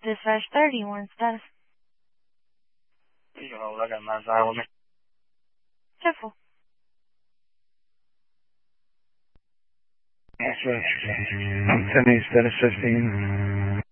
dispatch 31 status. You know, I got my side with me. Careful. That's right. 10 status 15.